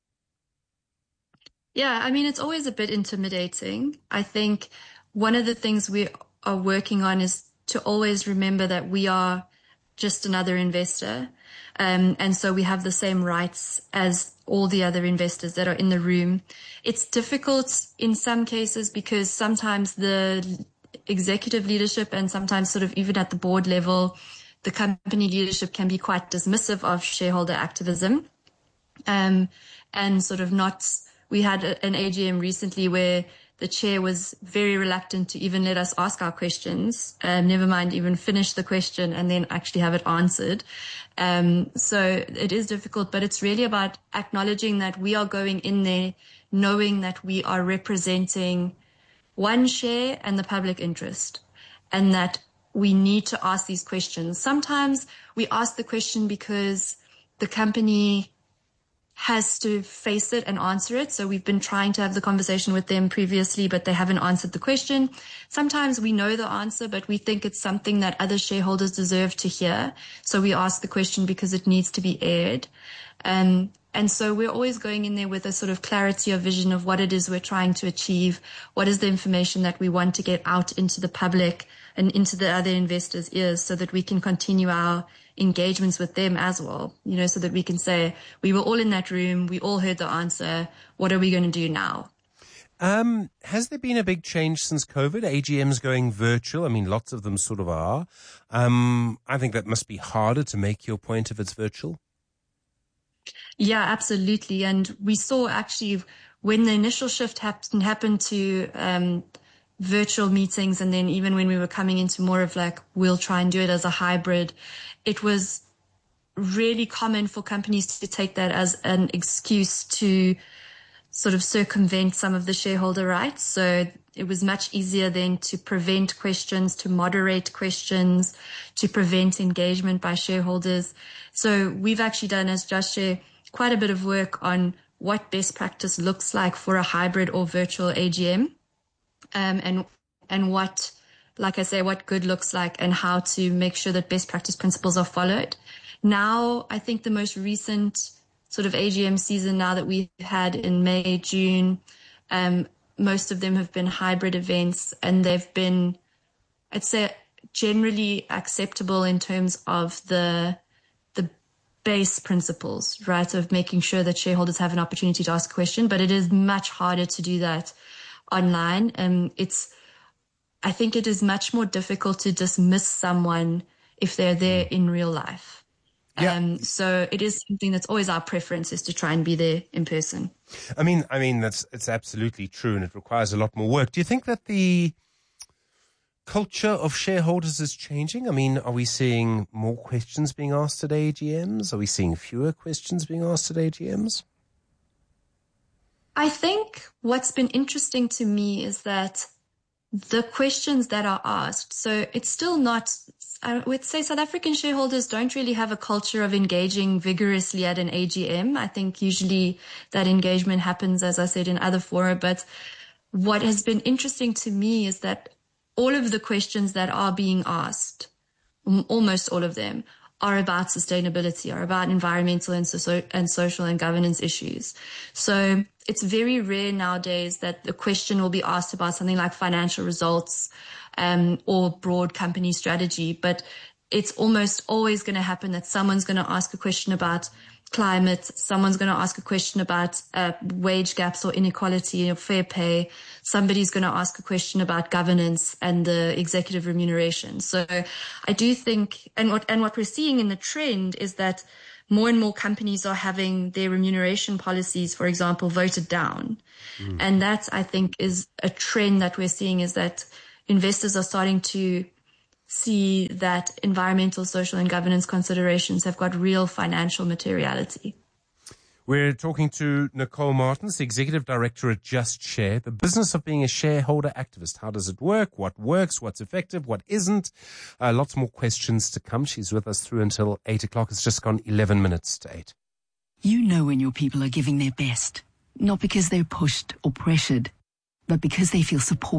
Yeah, I mean, it's always a bit intimidating. I think one of the things we are working on is to always remember that we are just another investor. And so we have the same rights as all the other investors that are in the room. It's difficult in some cases because sometimes the executive leadership and sometimes sort of even at the board level, the company leadership can be quite dismissive of shareholder activism. And sort of we had an AGM recently where the chair was very reluctant to even let us ask our questions, never mind even finish the question and then actually have it answered. So it is difficult, but it's really about acknowledging that we are going in there knowing that we are representing one share and the public interest, and that we need to ask these questions. Sometimes we ask the question because the company has to face it and answer it. So we've been trying to have the conversation with them previously, but they haven't answered the question. Sometimes we know the answer, but we think it's something that other shareholders deserve to hear. So we ask the question because it needs to be aired. And so we're always going in there with a sort of clarity of vision of what it is we're trying to achieve. What is the information that we want to get out into the public and into the other investors' ears so that we can continue our engagements with them as well, so that we can say, we were all in that room, we all heard the answer, what are we going to do now? Has there been a big change since COVID? AGMs going virtual? I mean, lots of them sort of are. I think that must be harder to make your point if it's virtual. Yeah, absolutely. And we saw actually when the initial shift happened to virtual meetings, and then even when we were coming into more of like, we'll try and do it as a hybrid, it was really common for companies to take that as an excuse to sort of circumvent some of the shareholder rights. So it was much easier then to prevent questions, to moderate questions, to prevent engagement by shareholders. So we've actually done, as Just Share, quite a bit of work on what best practice looks like for a hybrid or virtual AGM, and what, like I say, what good looks like and how to make sure that best practice principles are followed. Now, I think the most recent sort of AGM season now that we've had in May, June, most of them have been hybrid events, and they've been, I'd say, generally acceptable in terms of the base principles, right, of making sure that shareholders have an opportunity to ask a question. But it is much harder to do that online. I think it is much more difficult to dismiss someone if they're there in real life. Yeah. So it is something that's always our preference, is to try and be there in person. I mean, it's absolutely true, and it requires a lot more work. Do you think that the culture of shareholders is changing? I mean, are we seeing more questions being asked at AGMs? Are we seeing fewer questions being asked at AGMs? I think what's been interesting to me is that the questions that are asked, so it's still not, I would say South African shareholders don't really have a culture of engaging vigorously at an AGM. I think usually that engagement happens, as I said, in other fora. But what has been interesting to me is that all of the questions that are being asked, almost all of them, are about sustainability, are about environmental and social and governance issues. So it's very rare nowadays that the question will be asked about something like financial results or broad company strategy, but it's almost always going to happen that someone's going to ask a question about climate, someone's going to ask a question about wage gaps or inequality or fair pay, somebody's going to ask a question about governance and the executive remuneration. So I do think, and what we're seeing in the trend is that more and more companies are having their remuneration policies, for example, voted down. And that, I think, is a trend that we're seeing, is that investors are starting to see that environmental, social, and governance considerations have got real financial materiality. We're talking to Nicole Martins, the Executive Director at Just Share, the business of being a shareholder activist. How does it work? What works? What's effective? What isn't? Lots more questions to come. She's with us through until 8 o'clock. It's just gone 11 minutes to 8. You know when your people are giving their best, not because they're pushed or pressured, but because they feel supported.